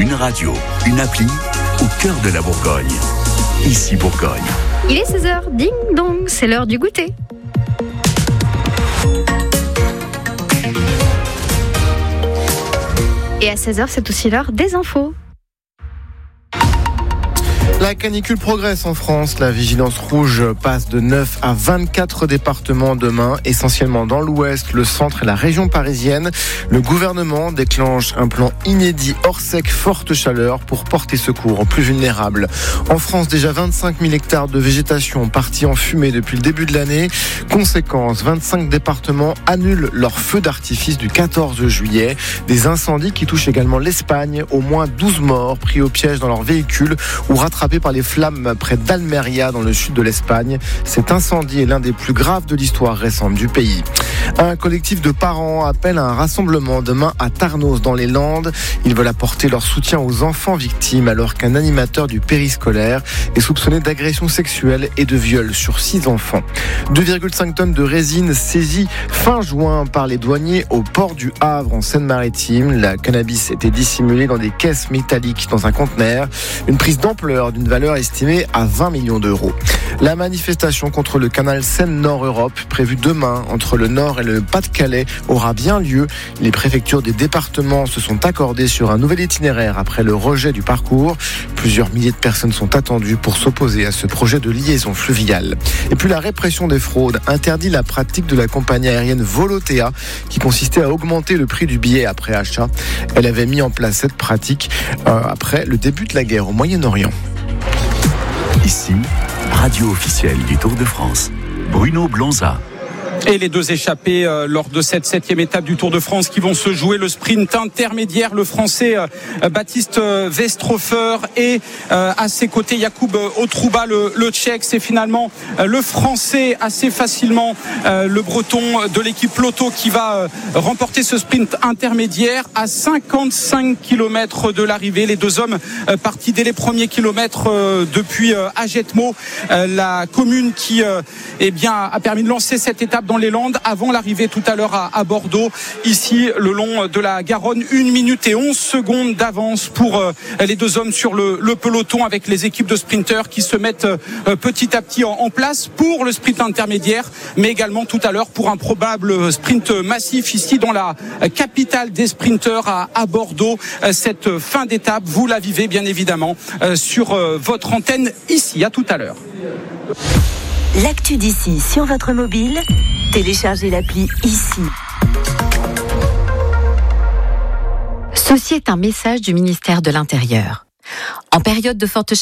Une radio, une appli au cœur de la Bourgogne. Ici Bourgogne. Il est 16h, ding dong, c'est l'heure du goûter. Et à 16h, c'est aussi l'heure des infos. La canicule progresse en France. La vigilance rouge passe de 9 à 24 départements demain, essentiellement dans l'ouest, le centre et la région parisienne. Le gouvernement déclenche un plan inédit hors sec forte chaleur pour porter secours aux plus vulnérables. En France, déjà 25 000 hectares de végétation partis en fumée depuis le début de l'année. Conséquence, 25 départements annulent leur feu d'artifice du 14 juillet. Des incendies qui touchent également l'Espagne. Au moins 12 morts pris au piège dans leur véhicule ou rattrapés par les flammes près d'Almeria dans le sud de l'Espagne. Cet incendie est l'un des plus graves de l'histoire récente du pays. Un collectif de parents appelle à un rassemblement demain à Tarnos dans les Landes. Ils veulent apporter leur soutien aux enfants victimes alors qu'un animateur du périscolaire est soupçonné d'agression sexuelle et de viol sur 6 enfants. 2,5 tonnes de résine saisies fin juin par les douaniers au port du Havre en Seine-Maritime. La cannabis était dissimulée dans des caisses métalliques dans un conteneur. Une prise d'ampleur d'une valeur estimée à 20 millions d'euros. La manifestation contre le canal Seine-Nord-Europe, prévue demain entre le Nord et le Pas-de-Calais, aura bien lieu. Les préfectures des départements se sont accordées sur un nouvel itinéraire après le rejet du parcours. Plusieurs milliers de personnes sont attendues pour s'opposer à ce projet de liaison fluviale. Et puis la répression des fraudes interdit la pratique de la compagnie aérienne Volotea qui consistait à augmenter le prix du billet après achat. Elle avait mis en place cette pratique après le début de la guerre au Moyen-Orient. Ici, radio officielle du Tour de France. Bruno Blonza. Et les deux échappés lors de cette 7e étape du Tour de France qui vont se jouer le sprint intermédiaire. Le Français Baptiste Westrhofer et à ses côtés Jakub Otrouba, le Tchèque. C'est finalement le Français assez facilement, le Breton de l'équipe Lotto qui va remporter ce sprint intermédiaire à 55 km de l'arrivée. Les deux hommes partis dès les premiers kilomètres depuis Agetmo, la commune qui a permis de lancer cette étape dans les Landes avant l'arrivée tout à l'heure à Bordeaux. Ici, le long de la Garonne, 1 minute et 11 secondes d'avance pour les deux hommes sur le peloton avec les équipes de sprinteurs qui se mettent petit à petit en place pour le sprint intermédiaire, mais également tout à l'heure pour un probable sprint massif ici dans la capitale des sprinteurs à Bordeaux. Cette fin d'étape, vous la vivez bien évidemment sur votre antenne ici. À tout à l'heure. L'actu d'ici sur votre mobile, téléchargez l'appli ici. Ceci est un message du ministère de l'Intérieur. En période de forte